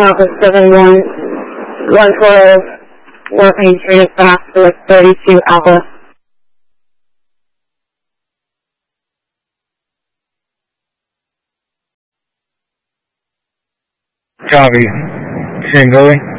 Alpha 71, 140, working 3 o'clock with 32 Alpha. Copy. Same building.